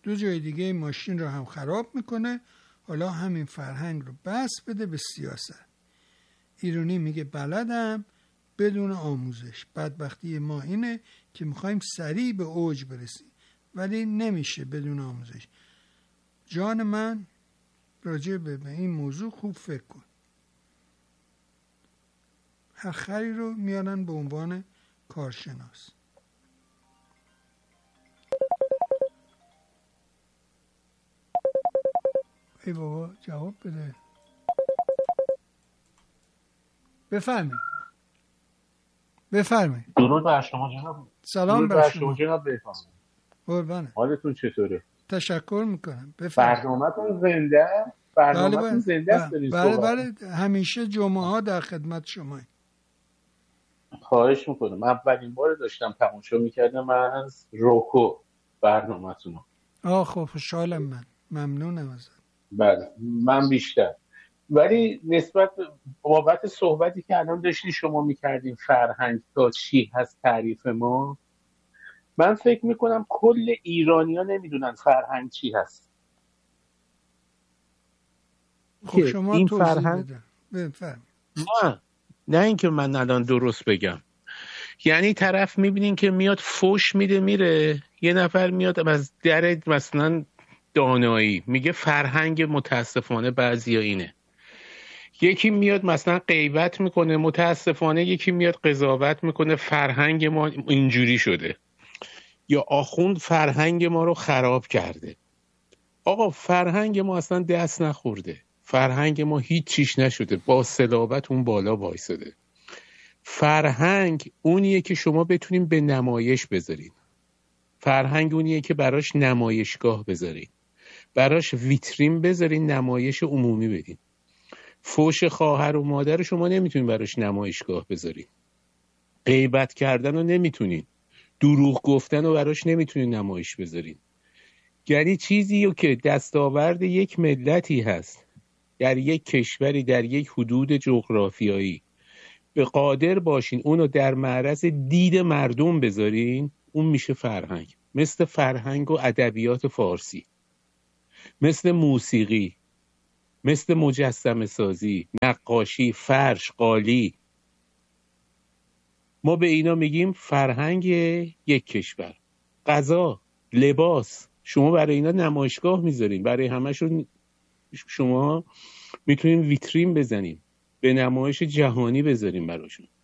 دو جای دیگه ماشین رو هم خراب میکنه. حالا همین فرهنگ رو بس بده به سیاست. ایرانی میگه بلدم بدون آموزش. بدبختی ما اینه که میخوایم سریع به اوج برسیم ولی نمیشه بدون آموزش. جان من راجع به این موضوع خوب فکر کن. هر خری رو میارن به عنوان کارشناس. ای بابا جواب بده. بفرمایید. درود بر شما جناب. سلام بر شما جناب بفرمایید. قربانه. حالتون چطوره؟ تشکر میکنم. بفرمایید. برنامه‌تون زنده است. بله همیشه جمعه ها در خدمت شماییم. خواهش میکنم. اولین بار داشتم تماشا میکردم از روکو برنامه‌تون. خب خوشحالم من. ممنونم ازت. بله من بیشتر. ولی نسبت بابت صحبتی که الان داشتین شما میکردین فرهنگ تا چی هست تعریف ما، من فکر میکنم کل ایرانی‌ها نمیدونن فرهنگ چی هست. خب شما این توضیح فرهنگ بده. نه اینکه من الان درست بگم. یعنی طرف میبینین که میاد فوش میده میره، یه نفر میاد از در مثلا دانایی میگه فرهنگ متاسفانه بعضیا اینه. یکی میاد مثلا غیبت میکنه متاسفانه، یکی میاد قضاوت میکنه فرهنگ ما اینجوری شده، یا آخوند فرهنگ ما رو خراب کرده. آقا فرهنگ ما اصلا دست نخورده، فرهنگ ما هیچ چیش نشده، با صلابت اون بالا وایساده. فرهنگ اونیه که شما بتونین به نمایش بذارین. فرهنگ اونیه که براش نمایشگاه بذارین، براش ویترین بذارین، نمایش عمومی بدین. فوش خواهر و مادر شما نمیتونین براش نمایشگاه بذارین. غیبت کردن رو نمیتونین، دروغ گفتن رو براش نمیتونین نمایش بذارین. یعنی چیزی که دستاورد یک ملتی هست در یک کشوری در یک حدود جغرافیایی، به قادر باشین اونو در معرض دید مردم بذارین، اون میشه فرهنگ. مثل فرهنگ و ادبیات فارسی، مثل موسیقی، مثل مجسمه سازی، نقاشی، فرش، قالی. ما به اینا میگیم فرهنگ یک کشور. غذا، لباس، شما برای اینا نمایشگاه میذارین، برای همشون شما میتونین ویترین بزنین، به نمایش جهانی بذارین براشون.